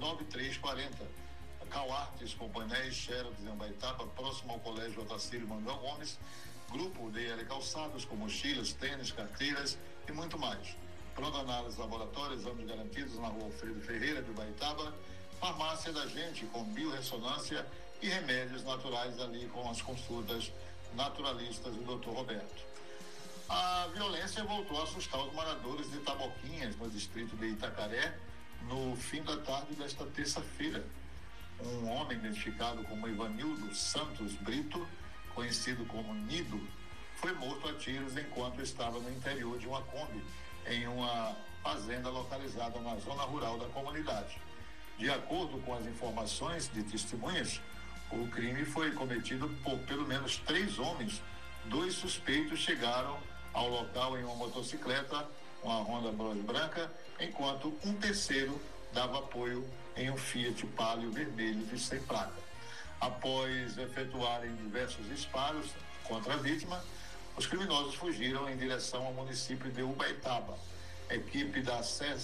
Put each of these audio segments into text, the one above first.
9340. Cauartes com painéis Xerox em Ubaitaba, próximo ao Colégio Otacílio Manuel Gomes. Grupo DL Calçados com mochilas, tênis, carteiras e muito mais. Pronto análise laboratório, exames garantidos na rua Alfredo Ferreira de Ubaitaba. Farmácia da Gente com biorressonância e remédios naturais ali com as consultas naturalistas do Dr. Roberto. A violência voltou a assustar os moradores de Taboquinhas, no distrito de Itacaré, no fim da tarde desta terça-feira. Um homem identificado como Ivanildo Santos Brito, conhecido como Nido, foi morto a tiros enquanto estava no interior de uma Kombi, em uma fazenda localizada na zona rural da comunidade. De acordo com as informações de testemunhas, o crime foi cometido por pelo menos 3 homens. 2 suspeitos chegaram ao local em uma motocicleta, uma Honda Bros branca, enquanto um terceiro dava apoio em um Fiat Palio vermelho de sem placa. Após efetuarem diversos disparos contra a vítima, os criminosos fugiram em direção ao município de Ubaitaba. A equipe da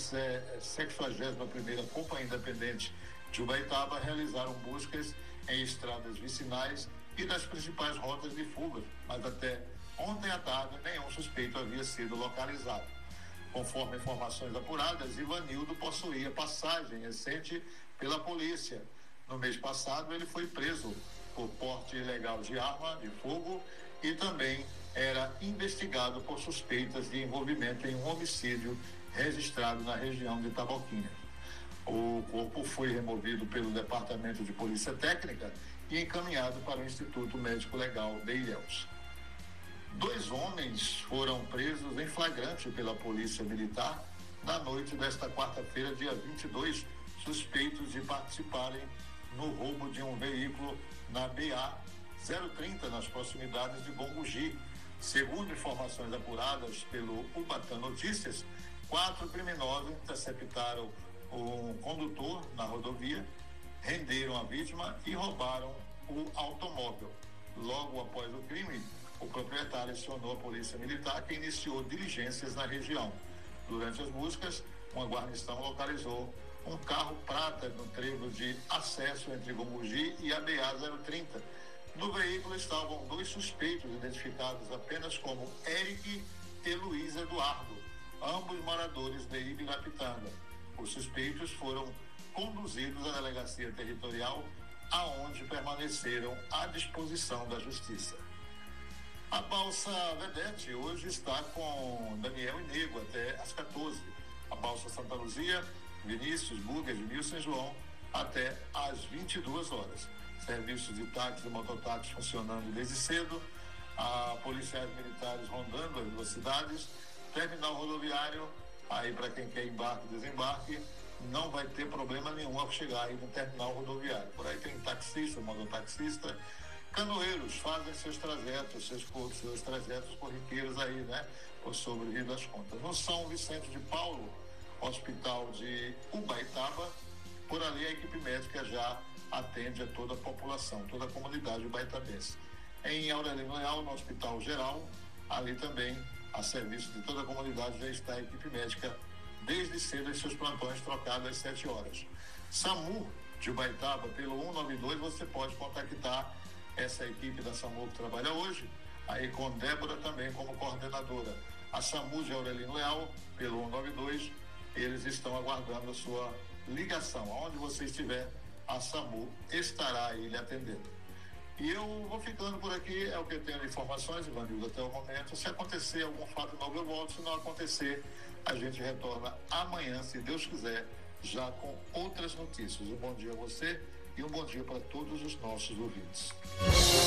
61ª Companhia Independente de Ubaitaba realizaram buscas em estradas vicinais e das principais rotas de fuga, mas até ontem à tarde nenhum suspeito havia sido localizado. Conforme informações apuradas, Ivanildo possuía passagem recente pela polícia. No mês passado, ele foi preso por porte ilegal de arma de fogo e também era investigado por suspeitas de envolvimento em um homicídio registrado na região de Taboquinha. O corpo foi removido pelo Departamento de Polícia Técnica e encaminhado para o Instituto Médico Legal de Ilhéus. 2 homens foram presos em flagrante pela Polícia Militar na noite desta quarta-feira, dia 22, suspeitos de participarem no roubo de um veículo na BA 030, nas proximidades de Bombugi. Segundo informações apuradas pelo Ubatã Notícias, 4 criminosos interceptaram um condutor na rodovia, renderam a vítima e roubaram o automóvel. Logo após o crime, o proprietário acionou a Polícia Militar, que iniciou diligências na região. Durante as buscas, uma guarnição localizou um carro prata no trevo de acesso entre Bombugi e a BA-030. No veículo estavam 2 suspeitos, identificados apenas como Eric e Luiz Eduardo, ambos moradores de Ibirapitanga. Os suspeitos foram conduzidos à delegacia territorial, aonde permaneceram à disposição da Justiça. A Balsa Vedete hoje está com Daniel e Nego até às 14. A Balsa Santa Luzia, Vinícius, Bugas, Milson e João até às 22 horas. Serviços de táxi e mototáxi funcionando desde cedo, policiais militares rondando as velocidades, terminal rodoviário, aí para quem quer embarque e desembarque, não vai ter problema nenhum ao chegar aí no terminal rodoviário. Por aí tem taxista, mototaxista, canoeiros fazem seus trajetos, seus trajetos corriqueiros aí, né, por sobre o Rio das Contas. No São Vicente de Paulo, Hospital de Ubaitaba, por ali a equipe médica já atende a toda a população, toda a comunidade ubaitabense. Em Aurelino Leal, no Hospital Geral, ali também, a serviço de toda a comunidade, já está a equipe médica desde cedo em seus plantões trocados às 7 horas. SAMU de Ubaitaba, pelo 192, você pode contactar essa equipe da SAMU que trabalha hoje, aí com Débora também como coordenadora. A SAMU de Aurelino Leal, pelo 192, eles estão aguardando a sua ligação. Aonde você estiver, a SAMU estará aí lhe atendendo. E eu vou ficando por aqui, é o que eu tenho de informações, Ivanildo, até o momento. Se acontecer algum fato novo, eu volto. Se não acontecer, a gente retorna amanhã, se Deus quiser, já com outras notícias. Um bom dia a você e um bom dia para todos os nossos ouvintes.